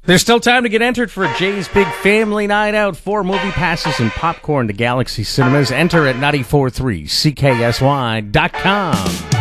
There's still time to get entered for Jay's Big Family Night Out. 4 movie passes and popcorn to Galaxy Cinemas. Enter at 943CKSY.com.